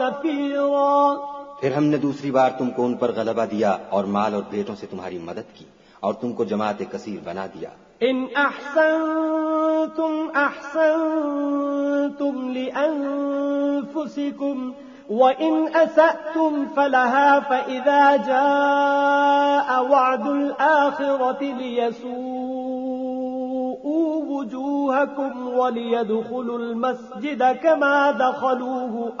نفيرا. پھر ہم نے دوسری بار تم کو ان پر غلبہ دیا اور مال اور بیٹوں سے تمہاری مدد کی اور تم کو جماعت کثیر بنا دیا. إن أحسنتم أحسنتم لأنفسكم وإن أسأتم فلها فإذا جاء وعد الآخرة ليسوءوا وجوهكم وليدخلوا المسجد كما دخلوه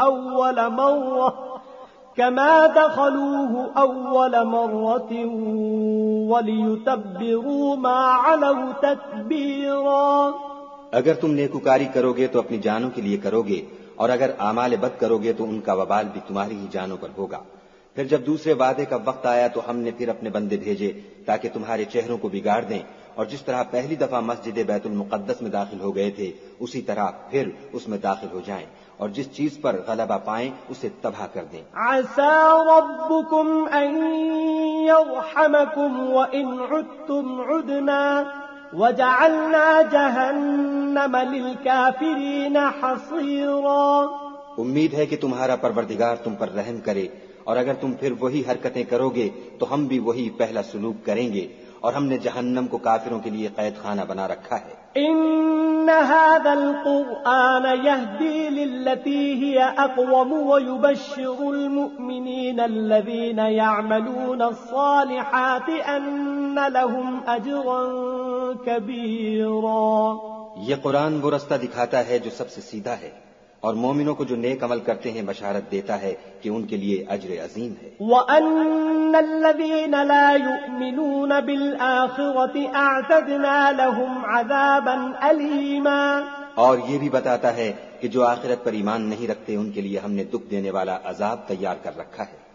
أول مرة وَلِيُتَبِّرُوا مَا عَلَوْا تَتْبِيرًا. اگر تم نیکوکاری کرو گے تو اپنی جانوں کے لیے کرو گے اور اگر اعمال بد کرو گے تو ان کا وبال بھی تمہاری ہی جانوں پر ہوگا. پھر جب دوسرے وعدے کا وقت آیا تو ہم نے پھر اپنے بندے بھیجے تاکہ تمہارے چہروں کو بگاڑ دیں اور جس طرح پہلی دفعہ مسجد بیت المقدس میں داخل ہو گئے تھے اسی طرح پھر اس میں داخل ہو جائیں اور جس چیز پر غلبہ پائیں اسے تباہ کر دیں. عسى ربكم أن يرحمكم وإن عدتم عدنا وجعلنا جهنم للكافرين حصيرا. امید ہے کہ تمہارا پروردگار تم پر رحم کرے اور اگر تم پھر وہی حرکتیں کرو گے تو ہم بھی وہی پہلا سلوک کریں گے اور ہم نے جہنم کو کافروں کے لیے قید خانہ بنا رکھا ہے. إن هذا القرآن يهدي للتي هي أقوم ويبشر المؤمنين الذين يعملون الصالحات أن لهم أجرا كبيرا. یہ قرآن وہ رستہ دکھاتا ہے جو سب سے سیدھا ہے اور مومنوں کو جو نیک عمل کرتے ہیں بشارت دیتا ہے کہ ان کے لیے اجر عظیم ہے. وَأَنَّ الَّذِينَ لَا يُؤْمِنُونَ بِالْآخِرَةِ أَعْتَدْنَا لَهُمْ عَذَابًا أَلِيمًا. اور یہ بھی بتاتا ہے کہ جو آخرت پر ایمان نہیں رکھتے ان کے لیے ہم نے دکھ دینے والا عذاب تیار کر رکھا ہے.